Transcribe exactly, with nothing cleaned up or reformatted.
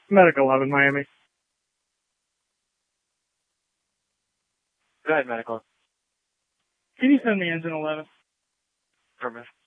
Medical eleven, Miami. Go ahead, medical. Can you send me engine eleven? Affirmative.